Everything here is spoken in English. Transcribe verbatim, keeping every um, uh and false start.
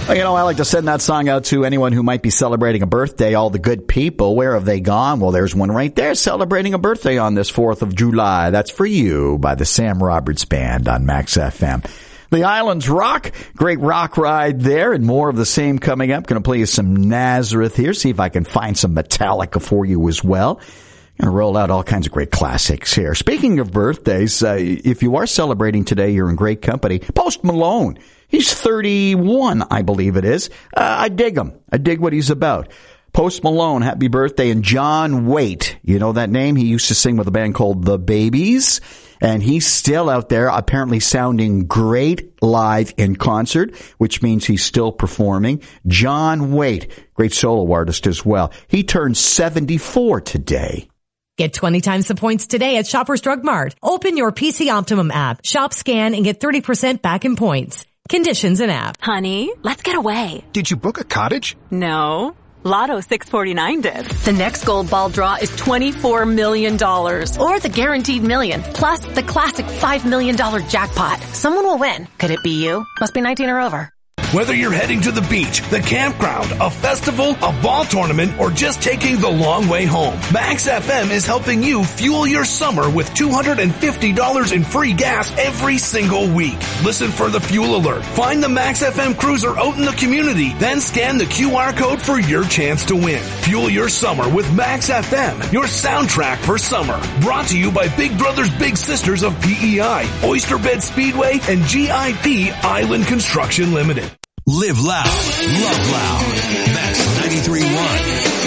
Well, you know, I like to send that song out to anyone who might be celebrating a birthday, all the good people. Where have they gone? Well, there's one right there celebrating a birthday on this fourth of July. That's for you by the Sam Roberts Band on Max F M. The Islands Rock, great rock ride there, and more of the same coming up. Going to play you some Nazareth here, see if I can find some Metallica for you as well. Going to roll out all kinds of great classics here. Speaking of birthdays, uh, if you are celebrating today, you're in great company. Post Malone. He's thirty-one, I believe it is. Uh, I dig him. I dig what he's about. Post Malone, happy birthday. And John Waite, you know that name? He used to sing with a band called The Babies. And he's still out there, apparently sounding great live in concert, which means he's still performing. John Waite, great solo artist as well. He turned seventy-four today. Get twenty times the points today at Shoppers Drug Mart. Open your P C Optimum app, shop, scan, and get thirty percent back in points. Conditions and app. Honey, let's get away. Did you book a cottage? No. Lotto six forty-nine did. The next gold ball draw is twenty-four million dollars. Or the guaranteed million. Plus the classic five million dollars jackpot. Someone will win. Could it be you? Must be nineteen or over. Whether you're heading to the beach, the campground, a festival, a ball tournament, or just taking the long way home, Max F M is helping you fuel your summer with two hundred fifty dollars in free gas every single week. Listen for the fuel alert. Find the Max F M cruiser out in the community, then scan the Q R code for your chance to win. Fuel your summer with Max F M, your soundtrack for summer. Brought to you by Big Brothers Big Sisters of P E I, Oyster Bed Speedway, and G I P Island Construction Limited. Live loud, love loud. Max ninety-three point one.